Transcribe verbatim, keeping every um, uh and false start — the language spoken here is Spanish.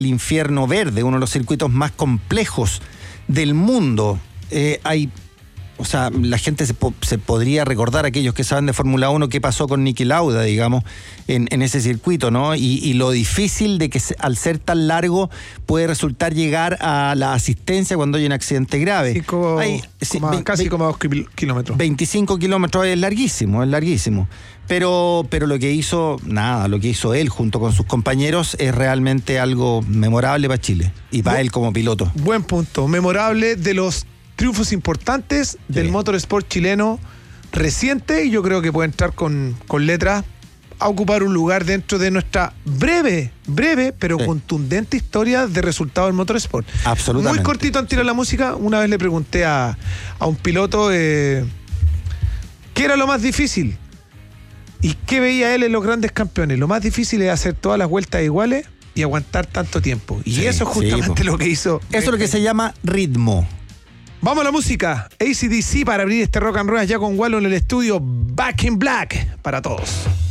Infierno Verde, uno de los circuitos más complejos del mundo. Eh, hay, o sea, la gente se, po- se podría recordar, aquellos que saben de Fórmula uno, qué pasó con Niki Lauda, digamos, en, en ese circuito, ¿no? Y, y lo difícil de que se, al ser tan largo puede resultar llegar a la asistencia cuando hay un accidente grave. Cinco, hay, sí, coma, ve, casi ve, como dos kilómetros. veinticinco kilómetros es larguísimo, es larguísimo. Pero, pero lo que hizo, nada, lo que hizo él junto con sus compañeros es realmente algo memorable para Chile y para Bu- él como piloto. Buen punto, memorable, de los triunfos importantes del Sí. motorsport chileno reciente, y yo creo que puede entrar con, con letras a ocupar un lugar dentro de nuestra breve, breve, pero sí. contundente historia de resultados del motorsport. Absolutamente. Muy cortito antes de ir a la música, una vez le pregunté a, a un piloto eh, ¿qué era lo más difícil? ¿Y qué veía él en los grandes campeones? Lo más difícil es hacer todas las vueltas iguales y aguantar tanto tiempo. Y Sí, eso es justamente sí, lo que hizo. Eso es lo que se llama ritmo. Vamos a la música. A C D C para abrir este rock and roll ya con Wallo en el estudio. Back in Black para todos.